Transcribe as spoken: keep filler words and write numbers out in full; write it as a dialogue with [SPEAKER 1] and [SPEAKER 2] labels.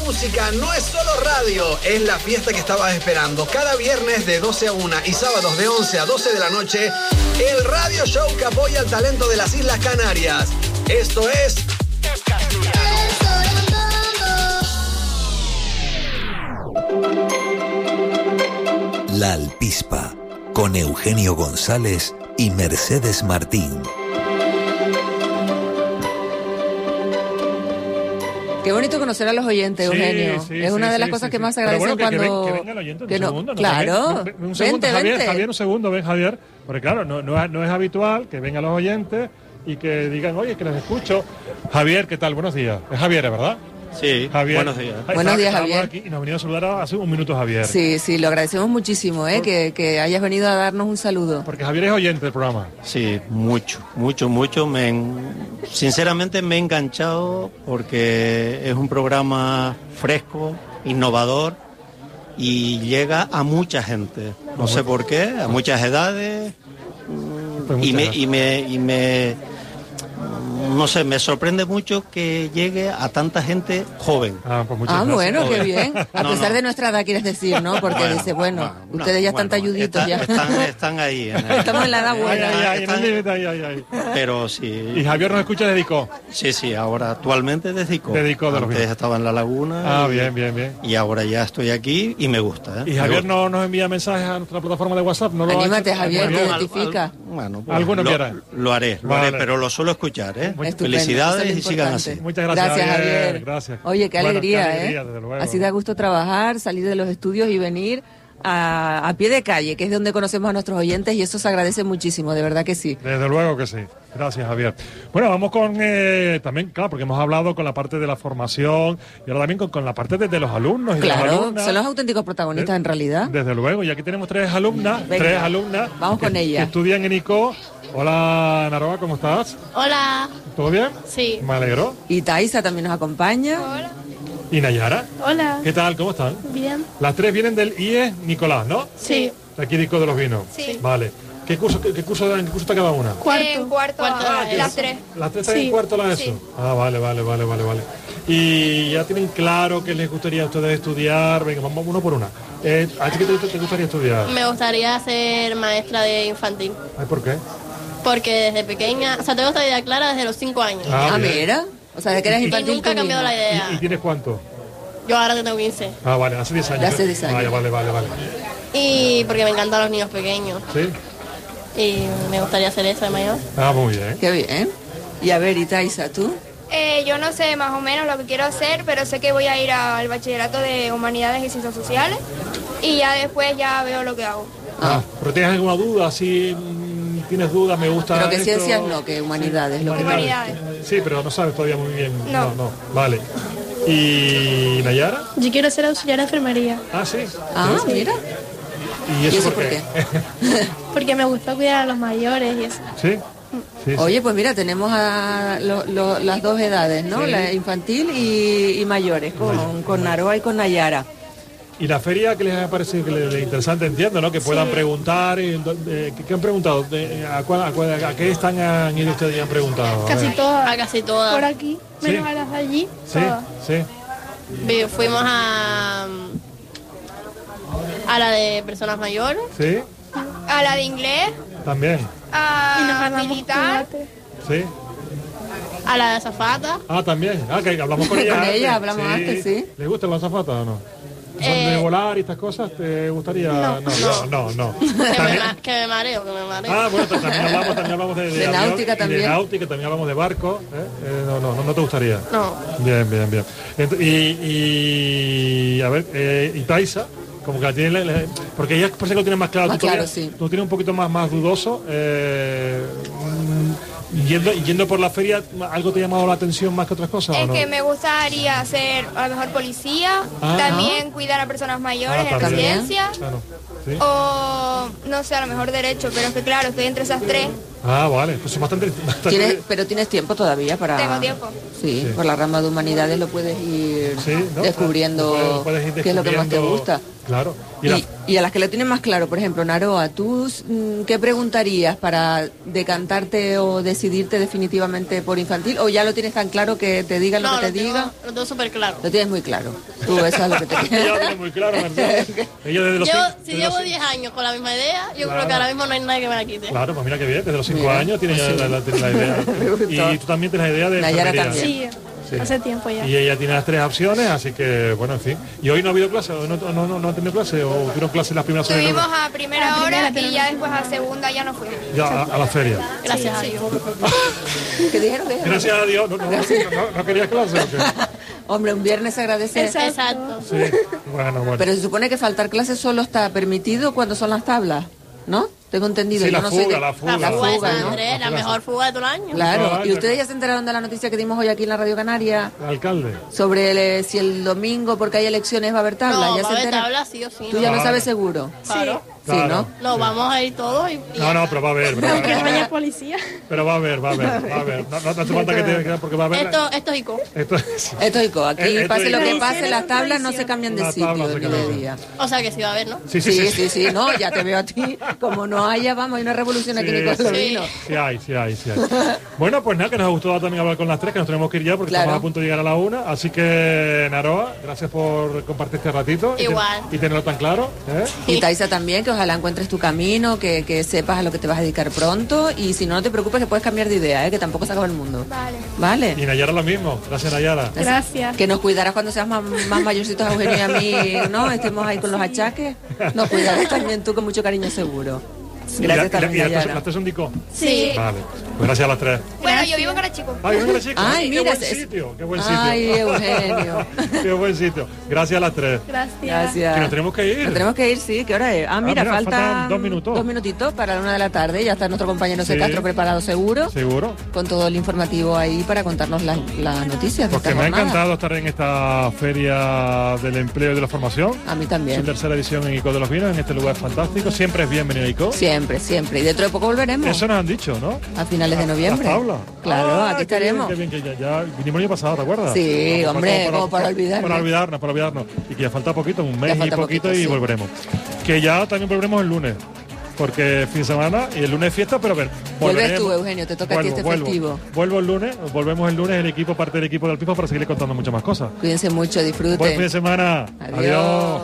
[SPEAKER 1] música no es solo radio, es la fiesta que estabas esperando. Cada viernes de doce a una y sábados de once a doce de la noche, el radio show que apoya el talento de las Islas Canarias. Esto es...
[SPEAKER 2] La Alpispa, con Eugenio González y Mercedes Martín.
[SPEAKER 3] Qué bonito conocer a los oyentes,
[SPEAKER 4] Sí,
[SPEAKER 3] Eugenio.
[SPEAKER 4] sí,
[SPEAKER 3] es una
[SPEAKER 4] sí,
[SPEAKER 3] de las
[SPEAKER 4] sí,
[SPEAKER 3] cosas
[SPEAKER 4] sí,
[SPEAKER 3] que
[SPEAKER 4] sí.
[SPEAKER 3] más se
[SPEAKER 4] Pero
[SPEAKER 3] agradecen
[SPEAKER 4] bueno, que- que
[SPEAKER 3] cuando...
[SPEAKER 4] ven- que venga el oyente un
[SPEAKER 3] que no-
[SPEAKER 4] segundo, ¿no?
[SPEAKER 3] Claro.
[SPEAKER 4] Ven- ven un segundo,
[SPEAKER 3] Vente,
[SPEAKER 4] Javier,
[SPEAKER 3] vente.
[SPEAKER 4] Javier, un segundo, ven Javier. Porque claro, no, no, es, no es habitual que vengan los oyentes y que digan, oye, que los escucho. Javier, ¿qué tal? Buenos días. Es Javier, ¿verdad?
[SPEAKER 5] Sí,
[SPEAKER 4] Javier.
[SPEAKER 5] buenos días.
[SPEAKER 4] Ahí
[SPEAKER 3] Buenos
[SPEAKER 4] está,
[SPEAKER 3] días,
[SPEAKER 4] estamos
[SPEAKER 3] Javier.
[SPEAKER 4] aquí y nos ha venido a saludar hace un minuto, Javier.
[SPEAKER 3] Sí, sí, lo agradecemos muchísimo, ¿eh? Que, que hayas venido a darnos un saludo.
[SPEAKER 4] Porque Javier es oyente del programa.
[SPEAKER 5] Sí, mucho, mucho, mucho. Me en- Sinceramente me he enganchado porque es un programa fresco, innovador y llega a mucha gente. No sé por qué, a muchas edades
[SPEAKER 4] Pues muchas
[SPEAKER 5] y me,
[SPEAKER 4] gracias.
[SPEAKER 5] y me, y me, no sé, me sorprende mucho que llegue a tanta gente joven.
[SPEAKER 4] Ah, pues muchas
[SPEAKER 3] Ah,
[SPEAKER 4] gracias.
[SPEAKER 3] bueno, qué
[SPEAKER 5] Joven.
[SPEAKER 3] bien. A
[SPEAKER 5] No,
[SPEAKER 3] pesar
[SPEAKER 5] no.
[SPEAKER 3] de nuestra edad, quieres decir, ¿no? Porque
[SPEAKER 5] Bueno,
[SPEAKER 3] dice, bueno,
[SPEAKER 5] bueno,
[SPEAKER 3] ustedes ya
[SPEAKER 5] no,
[SPEAKER 3] están
[SPEAKER 5] bueno,
[SPEAKER 3] talluditos
[SPEAKER 5] está-
[SPEAKER 3] ya.
[SPEAKER 5] Están, están ahí. en el-
[SPEAKER 3] Estamos en la edad
[SPEAKER 4] Ay,
[SPEAKER 3] buena.
[SPEAKER 4] ay, ay, en
[SPEAKER 5] Están-
[SPEAKER 4] el límite, ay, ay, ay.
[SPEAKER 5] Pero
[SPEAKER 4] Y
[SPEAKER 5] sí,
[SPEAKER 4] Javier nos escucha y dedicó.
[SPEAKER 5] sí, sí, ahora actualmente dedico.
[SPEAKER 4] Dedicó de los
[SPEAKER 5] Antes
[SPEAKER 4] vinos.
[SPEAKER 5] estaba en La Laguna.
[SPEAKER 4] Ah,
[SPEAKER 5] y-
[SPEAKER 4] bien, bien, bien.
[SPEAKER 5] Y ahora ya estoy aquí y me gusta. ¿eh?
[SPEAKER 4] Y
[SPEAKER 5] Me
[SPEAKER 4] Javier
[SPEAKER 5] gusta.
[SPEAKER 4] no nos envía mensajes a nuestra plataforma de WhatsApp. ¿No lo ha
[SPEAKER 3] Anímate,
[SPEAKER 4] hecho?
[SPEAKER 3] Javier,
[SPEAKER 4] Muy
[SPEAKER 3] que
[SPEAKER 4] bien.
[SPEAKER 5] Al-
[SPEAKER 3] identifica.
[SPEAKER 5] al- bueno, pues,
[SPEAKER 4] Alguno
[SPEAKER 5] lo,
[SPEAKER 4] quiera.
[SPEAKER 5] lo haré, lo
[SPEAKER 4] Vale.
[SPEAKER 5] haré, pero lo suelo escuchar. ¿eh?
[SPEAKER 4] Muy-
[SPEAKER 3] Estupendo,
[SPEAKER 5] Felicidades
[SPEAKER 3] eso es
[SPEAKER 5] y
[SPEAKER 3] lo
[SPEAKER 5] sigan
[SPEAKER 3] importante.
[SPEAKER 5] así.
[SPEAKER 4] Muchas gracias,
[SPEAKER 3] Gracias,
[SPEAKER 4] Javier.
[SPEAKER 3] Javier.
[SPEAKER 4] Gracias.
[SPEAKER 3] Oye, qué
[SPEAKER 4] Bueno,
[SPEAKER 3] alegría,
[SPEAKER 4] qué alegría,
[SPEAKER 3] ¿eh?
[SPEAKER 4] desde luego.
[SPEAKER 3] Así da gusto trabajar, salir de los estudios y venir a, a pie de calle, que es donde conocemos a nuestros oyentes y eso se agradece muchísimo, de verdad que sí.
[SPEAKER 4] Desde luego que sí. Gracias, Javier. Bueno, vamos con eh, también, claro, porque hemos hablado con la parte de la formación y ahora también con, con la parte de, de los alumnos y de las
[SPEAKER 3] Claro,
[SPEAKER 4] alumnas.
[SPEAKER 3] son los auténticos protagonistas en realidad.
[SPEAKER 4] Desde luego, y aquí tenemos tres alumnas,
[SPEAKER 3] Venga,
[SPEAKER 4] tres alumnas
[SPEAKER 3] vamos
[SPEAKER 4] que,
[SPEAKER 3] con ellas.
[SPEAKER 4] que estudian en I C O. Hola, Naroa, ¿cómo estás?
[SPEAKER 6] Hola.
[SPEAKER 4] ¿Todo bien?
[SPEAKER 6] Sí.
[SPEAKER 4] Me alegro.
[SPEAKER 3] Y Taisa también nos acompaña.
[SPEAKER 6] Hola.
[SPEAKER 4] ¿Y Nayara?
[SPEAKER 6] Hola.
[SPEAKER 4] ¿Qué tal? ¿Cómo están?
[SPEAKER 6] Bien.
[SPEAKER 4] Las tres vienen del I E Nicolás, ¿no?
[SPEAKER 6] Sí.
[SPEAKER 4] De aquí de I C O de los Vinos.
[SPEAKER 6] Sí.
[SPEAKER 4] Vale. ¿Qué curso, qué, qué curso, ¿En qué curso está cada una?
[SPEAKER 6] Cuarto. En cuarto,
[SPEAKER 7] Cuarto
[SPEAKER 6] ah,
[SPEAKER 7] de la
[SPEAKER 6] las
[SPEAKER 7] ESO.
[SPEAKER 6] tres.
[SPEAKER 4] ¿Las tres están
[SPEAKER 6] Sí.
[SPEAKER 4] en cuarto la ESO?
[SPEAKER 6] Sí.
[SPEAKER 4] Ah, vale, vale, vale, vale, vale. ¿Y ya tienen claro qué les gustaría a ustedes estudiar? Venga, vamos uno por una. Eh, ¿A ti qué te, te gustaría estudiar?
[SPEAKER 7] Me gustaría ser maestra de infantil,
[SPEAKER 4] Ay, ¿por qué?
[SPEAKER 7] porque desde pequeña, o sea, tengo esta idea clara desde los cinco años.
[SPEAKER 4] Ah,
[SPEAKER 3] Ah,
[SPEAKER 4] bien.
[SPEAKER 3] mira. O sea, de que eres
[SPEAKER 7] Y
[SPEAKER 3] infantil
[SPEAKER 7] nunca he
[SPEAKER 3] tú
[SPEAKER 7] cambiado
[SPEAKER 3] misma.
[SPEAKER 7] la idea.
[SPEAKER 4] ¿Y, y tienes cuánto?
[SPEAKER 7] Yo ahora tengo quince.
[SPEAKER 4] Ah, vale, hace diez años.
[SPEAKER 3] Ya hace diez años.
[SPEAKER 4] Vale, vale, vale, vale.
[SPEAKER 7] Y porque me encantan los niños pequeños.
[SPEAKER 4] ¿Sí?
[SPEAKER 7] Y me gustaría hacer eso de mayor.
[SPEAKER 4] Ah, muy bien.
[SPEAKER 3] Qué bien. Y a ver, y Taisa, ¿tú?
[SPEAKER 6] Eh, yo no sé más o menos lo que quiero hacer, pero sé que voy a ir al bachillerato de Humanidades y Ciencias Sociales y ya después ya veo lo que hago.
[SPEAKER 4] Ah, ¿pero tienes alguna duda? Si mm, tienes dudas, me gusta
[SPEAKER 3] Pero que
[SPEAKER 4] esto.
[SPEAKER 3] ciencias no, que humanidades. Lo que...
[SPEAKER 6] Humanidades.
[SPEAKER 4] Sí, pero no sabes todavía muy bien.
[SPEAKER 6] No.
[SPEAKER 4] no. Vale. ¿Y Nayara?
[SPEAKER 8] Yo quiero ser auxiliar de enfermería
[SPEAKER 4] Ah, sí.
[SPEAKER 3] Ah, mira.
[SPEAKER 4] ¿Y eso,
[SPEAKER 3] ¿Y eso
[SPEAKER 4] por qué?
[SPEAKER 8] porque me gusta cuidar a los mayores y eso.
[SPEAKER 4] ¿Sí? Sí, sí.
[SPEAKER 3] Oye, pues mira, tenemos a lo- lo- las dos edades, ¿no?
[SPEAKER 4] Sí.
[SPEAKER 3] La infantil y, y mayores, con, con Naroa y con Nayara.
[SPEAKER 4] ¿Y la feria que les ha parecido que les, les interesante? Entiendo, ¿no? Que puedan preguntar. Y, eh, ¿qué, qué han preguntado? De- ¿A, cuál- a, cuál- a qué están han ido ustedes y han preguntado? A
[SPEAKER 8] Casi
[SPEAKER 4] ver.
[SPEAKER 8] todas.
[SPEAKER 7] A casi todas.
[SPEAKER 8] Por aquí,
[SPEAKER 4] Sí.
[SPEAKER 8] menos a las de allí.
[SPEAKER 4] Sí,
[SPEAKER 8] todas.
[SPEAKER 4] sí.
[SPEAKER 7] Vi- Fuimos a, a la de personas mayores.
[SPEAKER 4] Sí,
[SPEAKER 6] A la de inglés,
[SPEAKER 4] también.
[SPEAKER 6] a
[SPEAKER 8] Y nos ganamos
[SPEAKER 6] militar,
[SPEAKER 8] chocolate.
[SPEAKER 4] Sí.
[SPEAKER 7] A la de azafata.
[SPEAKER 4] Ah, también. Ah, que hablamos con ella.
[SPEAKER 3] Con
[SPEAKER 4] antes.
[SPEAKER 3] ella hablamos antes, sí.
[SPEAKER 4] ¿Les gustan las zapatas o no? ¿Son
[SPEAKER 7] Eh,
[SPEAKER 4] de volar y estas cosas? ¿Te gustaría? No, no, no. no.
[SPEAKER 7] Que me,
[SPEAKER 4] También-
[SPEAKER 7] ma- que me mareo, que me mareo.
[SPEAKER 4] Ah, bueno, también hablamos, también hablamos de,
[SPEAKER 3] De
[SPEAKER 4] avión
[SPEAKER 3] náutica
[SPEAKER 4] y de
[SPEAKER 3] también.
[SPEAKER 4] náutica, también hablamos de barco. ¿eh? Eh, no, no, no, no te gustaría.
[SPEAKER 7] No.
[SPEAKER 4] Bien, bien, bien. Ent- y, y, a ver, eh, y Taisa, como que la tiene, la- la- porque ella parece que lo tiene más claro.
[SPEAKER 3] Más
[SPEAKER 4] tú todavía-
[SPEAKER 3] claro, sí.
[SPEAKER 4] Tú tienes un poquito más, más dudoso. Eh, mm, yendo, yendo por la feria, ¿algo te ha llamado la atención más que otras cosas?
[SPEAKER 6] es
[SPEAKER 4] o no?
[SPEAKER 6] que me gustaría ser a lo mejor policía,
[SPEAKER 4] Ah.
[SPEAKER 6] también cuidar a personas mayores
[SPEAKER 4] Ah,
[SPEAKER 6] en
[SPEAKER 4] también.
[SPEAKER 6] residencia
[SPEAKER 4] Claro, sí.
[SPEAKER 6] o no sé, a lo mejor derecho, pero es que claro, estoy entre esas tres
[SPEAKER 4] Ah, vale, pues es bastante... bastante...
[SPEAKER 3] ¿Tienes, pero tienes tiempo todavía para...
[SPEAKER 6] Tengo tiempo.
[SPEAKER 3] Sí,
[SPEAKER 4] Sí.
[SPEAKER 3] por la rama de humanidades lo puedes ir
[SPEAKER 4] Sí, ¿no?
[SPEAKER 3] descubriendo
[SPEAKER 4] Lo puedes- puedes ir
[SPEAKER 3] qué es lo que más te
[SPEAKER 4] descubriendo-
[SPEAKER 3] gusta.
[SPEAKER 4] Claro. Y
[SPEAKER 3] Y,
[SPEAKER 4] la-
[SPEAKER 3] y a las que lo tienen más claro, por ejemplo, Naroa, ¿tú mm, qué preguntarías para decantarte o decidirte definitivamente por infantil? ¿O ya lo tienes tan claro que te diga lo
[SPEAKER 7] No,
[SPEAKER 3] que te
[SPEAKER 7] lo tengo,
[SPEAKER 3] diga?
[SPEAKER 7] lo tengo súper claro.
[SPEAKER 3] Lo tienes muy claro. Tú, eso es lo que te
[SPEAKER 4] Ella lo tiene muy claro, Mercedes. Ella desde los
[SPEAKER 7] Llevo,
[SPEAKER 4] cinco-
[SPEAKER 7] si
[SPEAKER 4] desde
[SPEAKER 7] llevo
[SPEAKER 4] los
[SPEAKER 7] diez años con la misma idea, yo
[SPEAKER 4] Claro.
[SPEAKER 7] creo que ahora mismo no hay nadie que me la quite.
[SPEAKER 4] Claro, pues mira qué bien, desde los cinco
[SPEAKER 3] Mira,
[SPEAKER 4] años tiene ya
[SPEAKER 3] sí.
[SPEAKER 4] la, la- tiene la idea.
[SPEAKER 3] Me gustó.
[SPEAKER 4] Y tú también tienes la idea de
[SPEAKER 3] Nayara
[SPEAKER 4] enfermería.
[SPEAKER 3] también.
[SPEAKER 8] Sí,
[SPEAKER 4] Sí.
[SPEAKER 8] hace tiempo ya.
[SPEAKER 4] Y ella tiene las tres opciones, así que, bueno, en fin. ¿Y hoy no ha habido clase? ¿Hoy no, no, no, no han tenido clase? ¿O tuvieron clase las primeras horas?
[SPEAKER 6] Estuvimos a primera
[SPEAKER 8] A primera,
[SPEAKER 6] hora
[SPEAKER 8] pero
[SPEAKER 6] y
[SPEAKER 8] no
[SPEAKER 6] ya
[SPEAKER 8] fuimos.
[SPEAKER 6] después a segunda ya no fuimos.
[SPEAKER 4] Ya, a, a la feria.
[SPEAKER 7] Gracias a Dios.
[SPEAKER 3] ¿Qué dijeron? ¿Qué dijeron?
[SPEAKER 4] Gracias a Dios. ¿No, no, no, no, no querías clase o qué?
[SPEAKER 3] Hombre, un viernes se agradece.
[SPEAKER 8] Exacto.
[SPEAKER 7] Exacto.
[SPEAKER 4] Sí, bueno, bueno.
[SPEAKER 3] Pero se supone que faltar clases solo está permitido cuando son las tablas, ¿no? Tengo entendido.
[SPEAKER 4] Sí,
[SPEAKER 3] Yo
[SPEAKER 4] la
[SPEAKER 3] no soy
[SPEAKER 4] fuga,
[SPEAKER 3] de-
[SPEAKER 4] la fuga.
[SPEAKER 7] La fuga de
[SPEAKER 3] fuga,
[SPEAKER 7] San
[SPEAKER 3] ¿no?
[SPEAKER 7] Andrés, la
[SPEAKER 4] La
[SPEAKER 7] mejor fuga de todo el año.
[SPEAKER 3] Claro,
[SPEAKER 4] Claro.
[SPEAKER 3] y ustedes ya se enteraron de la noticia que dimos hoy aquí en la Radio Canaria
[SPEAKER 4] Alcalde.
[SPEAKER 3] sobre el, eh, si el domingo, porque hay elecciones, va a haber tabla.
[SPEAKER 7] No,
[SPEAKER 3] ¿Ya
[SPEAKER 7] va
[SPEAKER 3] se
[SPEAKER 7] a haber
[SPEAKER 3] entera?
[SPEAKER 7] tabla sí o sí.
[SPEAKER 3] Tú
[SPEAKER 7] ¿no?
[SPEAKER 3] ya lo
[SPEAKER 4] Claro.
[SPEAKER 3] sabes seguro.
[SPEAKER 7] Claro.
[SPEAKER 3] Sí,
[SPEAKER 4] Claro.
[SPEAKER 3] ¿no?
[SPEAKER 7] No, vamos a ir todos y... y
[SPEAKER 4] No,
[SPEAKER 7] ya
[SPEAKER 4] no,
[SPEAKER 7] está.
[SPEAKER 4] pero va a haber, pero va a
[SPEAKER 8] Aunque no
[SPEAKER 4] haber.
[SPEAKER 8] haya policía.
[SPEAKER 4] Pero va a haber, va a haber, va a haber. No, no, no hace falta que te quede porque va a haber.
[SPEAKER 7] Esto, esto es ICO.
[SPEAKER 4] Esto es-
[SPEAKER 3] Esto es ICO. Aquí,
[SPEAKER 4] Eh, esto
[SPEAKER 3] pase
[SPEAKER 4] es
[SPEAKER 3] lo que
[SPEAKER 8] ICO.
[SPEAKER 3] pase, las tablas no se
[SPEAKER 8] Tradición.
[SPEAKER 3] cambian de
[SPEAKER 4] Las tablas
[SPEAKER 3] sitio
[SPEAKER 4] se
[SPEAKER 3] ni
[SPEAKER 4] cambian.
[SPEAKER 3] de día.
[SPEAKER 7] O sea que sí va a haber, ¿no?
[SPEAKER 4] Sí, sí,
[SPEAKER 3] Sí,
[SPEAKER 4] sí.
[SPEAKER 3] sí, sí, no, ya te veo a ti. Como no haya, vamos, hay una revolución aquí
[SPEAKER 4] Sí,
[SPEAKER 3] en Nicolás
[SPEAKER 4] sí.
[SPEAKER 3] Vino.
[SPEAKER 4] Sí hay, sí hay, sí hay. Bueno, pues nada, que nos ha gustado también hablar con las tres, que nos tenemos que ir ya porque
[SPEAKER 3] Claro.
[SPEAKER 4] estamos a punto de llegar a la una. Así que, Naroa, gracias por compartir este ratito. y ten-
[SPEAKER 7] Igual.
[SPEAKER 4] Y, tenerlo tan claro. ¿eh?
[SPEAKER 3] Y Taisa también, que ojalá encuentres tu camino, que, que sepas a lo que te vas a dedicar pronto. Y si no, no te preocupes, que puedes cambiar de idea, ¿eh? Que tampoco se acaba el mundo.
[SPEAKER 6] Vale.
[SPEAKER 3] ¿Vale?
[SPEAKER 4] Y Nayara lo mismo. Gracias, Nayara.
[SPEAKER 8] Gracias.
[SPEAKER 3] Que nos cuidarás cuando seas más, más mayorcitos a Eugenio y a mí, ¿no? Estemos ahí con los achaques. Nos cuidarás también tú con mucho cariño seguro.
[SPEAKER 4] Y la-
[SPEAKER 3] Gracias
[SPEAKER 4] y la-
[SPEAKER 3] también,
[SPEAKER 4] y las tres-
[SPEAKER 3] Nayara.
[SPEAKER 4] las tres son Dico.
[SPEAKER 6] Sí.
[SPEAKER 4] Vale. Pues gracias a las tres.
[SPEAKER 6] Bueno, yo vivo en Carachico.
[SPEAKER 4] Ay, venga, chicos.
[SPEAKER 3] Ay,
[SPEAKER 4] qué
[SPEAKER 3] mira,
[SPEAKER 4] buen
[SPEAKER 3] es-
[SPEAKER 4] sitio. Qué buen sitio.
[SPEAKER 3] Ay, Eugenio.
[SPEAKER 4] Qué buen sitio. Gracias a las tres.
[SPEAKER 8] Gracias.
[SPEAKER 3] Gracias.
[SPEAKER 4] Que nos tenemos que ir.
[SPEAKER 3] Nos tenemos que ir, sí. ¿Qué hora es? Ah, mira,
[SPEAKER 4] mira,
[SPEAKER 3] faltan,
[SPEAKER 4] faltan dos minutos.
[SPEAKER 3] Dos minutitos para la una de la tarde. Ya está nuestro compañero C.
[SPEAKER 4] Sí.
[SPEAKER 3] Castro preparado seguro.
[SPEAKER 4] Seguro.
[SPEAKER 3] Con todo el informativo ahí para contarnos las, las noticias de
[SPEAKER 4] Porque
[SPEAKER 3] esta
[SPEAKER 4] me ha
[SPEAKER 3] jornada.
[SPEAKER 4] encantado estar en esta feria del empleo y de la formación.
[SPEAKER 3] A mí
[SPEAKER 4] Su
[SPEAKER 3] también.
[SPEAKER 4] tercera edición en ICO de los Vinos, en este lugar fantástico. Siempre es bienvenido a ICO.
[SPEAKER 3] Siempre, siempre. Y dentro de poco volveremos.
[SPEAKER 4] Eso nos han dicho, ¿no?
[SPEAKER 3] A finales de noviembre.
[SPEAKER 4] Las tablas.
[SPEAKER 3] Claro,
[SPEAKER 4] Ah,
[SPEAKER 3] aquí
[SPEAKER 4] qué bien,
[SPEAKER 3] estaremos.
[SPEAKER 4] Qué bien, que ya, ya vinimos el año pasado, ¿te acuerdas?
[SPEAKER 3] Sí,
[SPEAKER 4] Como
[SPEAKER 3] hombre, como para olvidarnos.
[SPEAKER 4] Para olvidarnos, para olvidarnos. Y que ya falta poquito, un mes y
[SPEAKER 3] falta
[SPEAKER 4] poquito,
[SPEAKER 3] poquito,
[SPEAKER 4] y
[SPEAKER 3] sí.
[SPEAKER 4] volveremos. Que ya también volveremos el lunes. Porque fin de semana y el lunes es fiesta, pero a ver.
[SPEAKER 3] Vuelves
[SPEAKER 4] volveremos.
[SPEAKER 3] tú, Eugenio, te toca a ti
[SPEAKER 4] Vuelvo,
[SPEAKER 3] este
[SPEAKER 4] vuelvo.
[SPEAKER 3] festivo.
[SPEAKER 4] Vuelvo el lunes, volvemos el lunes, el equipo, parte del equipo del Alpispa, para seguirle contando muchas más cosas.
[SPEAKER 3] Cuídense mucho, disfruten.
[SPEAKER 4] Buen fin de semana.
[SPEAKER 3] Adiós.